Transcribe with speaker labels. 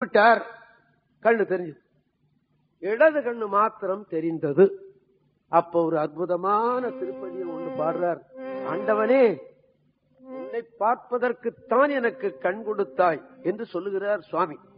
Speaker 1: விட்டார். கண்ணு தெரிஞ்சு, இடது கண்ணு மாத்திரம் தெரிந்தது. அப்ப ஒரு அற்புதமான திருப்பதியில் ஒண்ணு பாடுறார். ஆண்டவனே, உன்னை பார்ப்பதற்குத்தான் எனக்கு கண் கொடுத்தாய் என்று சொல்லுகிறார் சுவாமி.